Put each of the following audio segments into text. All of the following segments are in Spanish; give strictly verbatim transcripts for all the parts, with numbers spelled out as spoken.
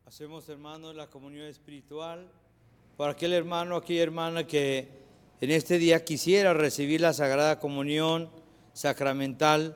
Hacemos, hermanos, la comunión espiritual para aquel hermano, aquella hermana que en este día quisiera recibir la Sagrada Comunión sacramental.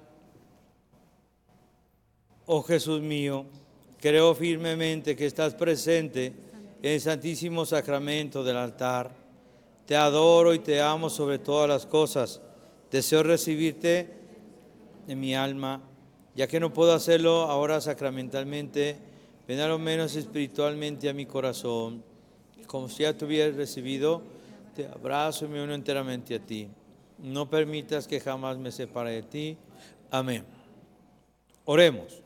Oh Jesús mío, creo firmemente que estás presente en el Santísimo Sacramento del altar. Te adoro y te amo sobre todas las cosas. Deseo recibirte en mi alma, ya que no puedo hacerlo ahora sacramentalmente. Ven a lo menos espiritualmente a mi corazón. Como si ya te hubieras recibido, te abrazo y me uno enteramente a ti. No permitas que jamás me separe de ti. Amén. Oremos.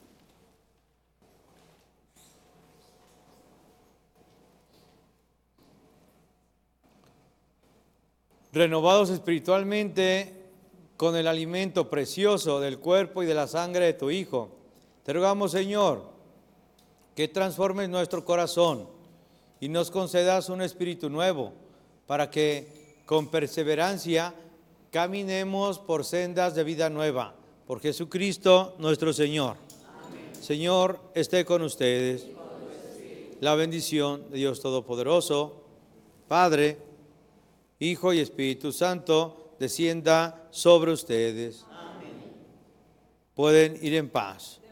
Renovados espiritualmente con el alimento precioso del cuerpo y de la sangre de tu Hijo, te rogamos, Señor, que transformes nuestro corazón y nos concedas un espíritu nuevo, para que con perseverancia caminemos por sendas de vida nueva. Por Jesucristo nuestro Señor. Amén. Señor, esté con ustedes. La bendición de Dios Todopoderoso, Padre, Hijo y Espíritu Santo, descienda sobre ustedes. Amén. Pueden ir en paz.